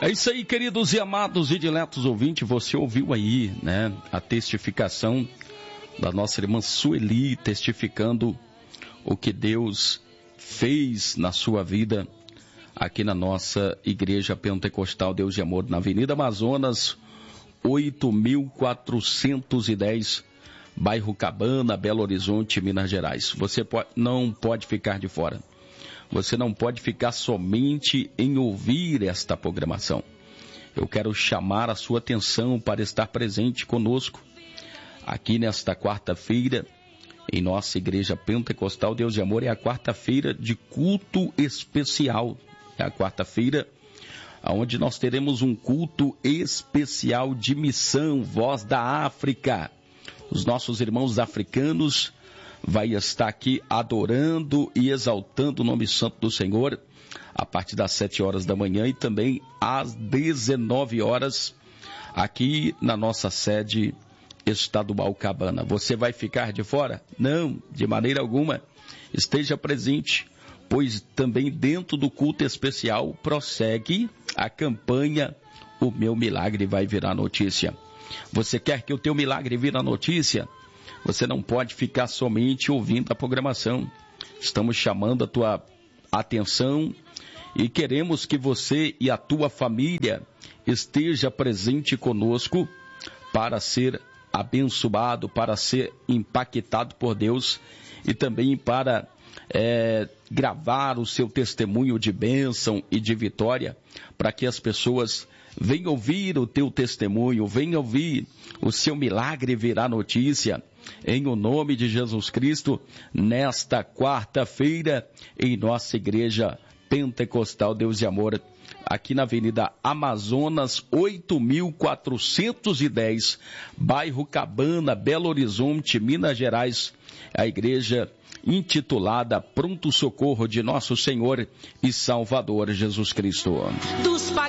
É isso aí, queridos e amados e diletos ouvintes, você ouviu aí, né, a testificação da nossa irmã Sueli, testificando o que Deus fez na sua vida aqui na nossa Igreja Pentecostal Deus de Amor, na Avenida Amazonas, 8.410, bairro Cabana, Belo Horizonte, Minas Gerais. Você não pode ficar de fora. Você não pode ficar somente em ouvir esta programação. Eu quero chamar a sua atenção para estar presente conosco aqui nesta quarta-feira, em nossa Igreja Pentecostal Deus de Amor. É a quarta-feira de culto especial. É a quarta-feira onde nós teremos um culto especial de missão, Voz da África. Os nossos irmãos africanos vai estar aqui adorando e exaltando o nome santo do Senhor a partir das 7 horas da manhã e também às 19 horas aqui na nossa sede estadual Cabana. Você vai ficar de fora? Não, de maneira alguma. Esteja presente, pois também dentro do culto especial prossegue a campanha O Meu Milagre Vai Virar Notícia. Você quer que o teu milagre vire notícia? Você não pode ficar somente ouvindo a programação. Estamos chamando a tua atenção e queremos que você e a tua família esteja presente conosco para ser abençoado, para ser impactado por Deus e também para gravar o seu testemunho de bênção e de vitória, para que as pessoas venham ouvir o teu testemunho, venham ouvir o seu milagre virar notícia, em o nome de Jesus Cristo, nesta quarta-feira, em nossa Igreja Pentecostal Deus de Amor, aqui na Avenida Amazonas, 8.410, bairro Cabana, Belo Horizonte, Minas Gerais, a igreja intitulada Pronto Socorro de Nosso Senhor e Salvador Jesus Cristo.